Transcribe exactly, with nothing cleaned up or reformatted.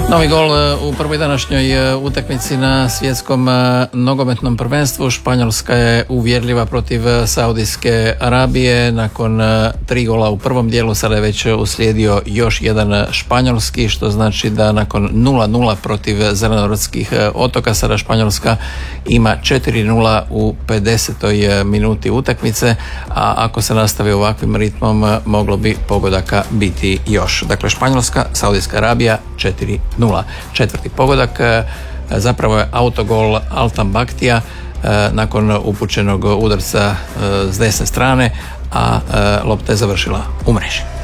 Novi gol u prvoj današnjoj utakmici na svjetskom nogometnom prvenstvu. Španjolska je uvjerljiva protiv Saudijske Arabije. Nakon tri gola u prvom dijelu sada je već uslijedio još jedan španjolski, što znači da nakon nula nula protiv Zelenortskih otoka sada Španjolska ima četiri nula u pedesetoj minuti utakmice, a ako se nastavi ovakvim ritmom moglo bi pogodaka biti još. Dakle, Španjolska, Saudijska Arabija četiri nula. Četvrti pogodak zapravo je autogol Altan Baktija nakon upućenog udarca s desne strane, a lopta je završila u mreži.